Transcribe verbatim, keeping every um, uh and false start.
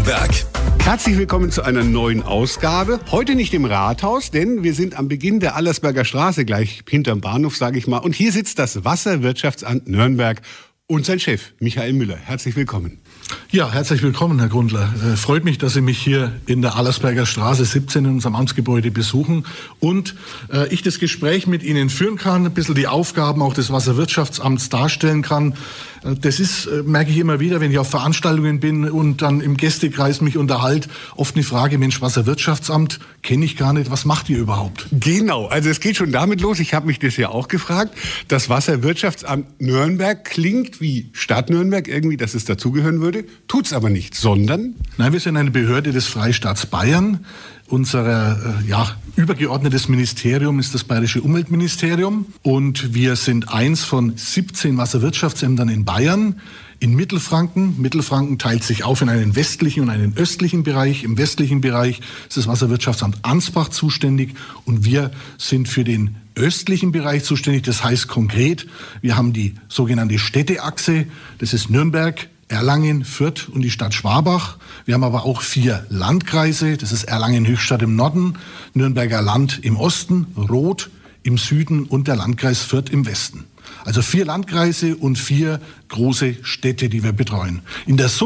Nürnberg. Herzlich willkommen zu einer neuen Ausgabe. Heute nicht im Rathaus, denn wir sind am Beginn der Allersberger Straße, gleich hinterm Bahnhof, sage ich mal. Und hier sitzt das Wasserwirtschaftsamt Nürnberg und sein Chef, Michael Müller. Herzlich willkommen. Ja, herzlich willkommen, Herr Grundler. Äh, freut mich, dass Sie mich hier in der Allersberger Straße siebzehn in unserem Amtsgebäude besuchen und äh, ich das Gespräch mit Ihnen führen kann, ein bisschen die Aufgaben auch des Wasserwirtschaftsamts darstellen kann. Äh, das ist, äh, merke ich immer wieder, wenn ich auf Veranstaltungen bin und dann im Gästekreis mich unterhalte, oft eine Frage, Mensch, Wasserwirtschaftsamt kenne ich gar nicht, was macht ihr überhaupt? Genau, also es geht schon damit los, ich habe mich das ja auch gefragt, das Wasserwirtschaftsamt Nürnberg klingt wie Stadt Nürnberg irgendwie, dass es dazugehören würde. Tut's aber nicht, sondern? Nein, wir sind eine Behörde des Freistaats Bayern. Unser äh, ja, übergeordnetes Ministerium ist das Bayerische Umweltministerium. Und wir sind eins von siebzehn Wasserwirtschaftsämtern in Bayern. In Mittelfranken. Mittelfranken teilt sich auf in einen westlichen und einen östlichen Bereich. Im westlichen Bereich ist das Wasserwirtschaftsamt Ansbach zuständig und wir sind für den östlichen Bereich zuständig. Das heißt konkret, wir haben die sogenannte Städteachse. Das ist Nürnberg, Erlangen, Fürth und die Stadt Schwabach. Wir haben aber auch vier Landkreise. Das ist Erlangen-Höchstadt im Norden, Nürnberger Land im Osten, Roth im Süden und der Landkreis Fürth im Westen. Also vier Landkreise und vier große Städte, die wir betreuen. In der